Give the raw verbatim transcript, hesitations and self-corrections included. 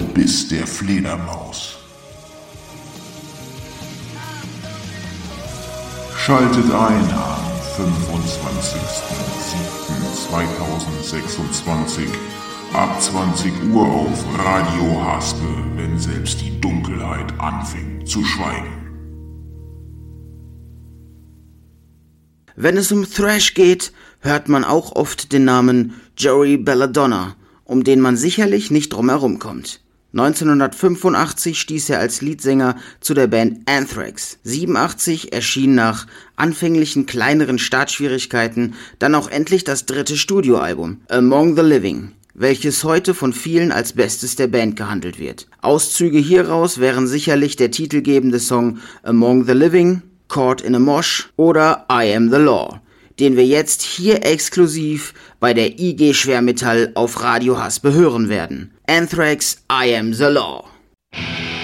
Biss der Fledermaus. Schaltet ein am fünfundzwanzigsten siebten zweitausendsechsundzwanzig ab zwanzig Uhr auf Radio Haspe, wenn selbst die Dunkelheit anfängt zu schweigen. Wenn es um Thrash geht, hört man auch oft den Namen Joey Belladonna, um den man sicherlich nicht drum herum kommt. neunzehnhundertfünfundachtzig stieß er als Leadsänger zu der Band Anthrax. siebenundachtzig erschien nach anfänglichen kleineren Startschwierigkeiten dann auch endlich das dritte Studioalbum, Among the Living, welches heute von vielen als Bestes der Band gehandelt wird. Auszüge hieraus wären sicherlich der titelgebende Song Among the Living, Caught in a Mosh oder I Am the Law, den wir jetzt hier exklusiv bei der I G Schwermetall auf Radio Haspe hören werden. Anthrax, I Am the Law.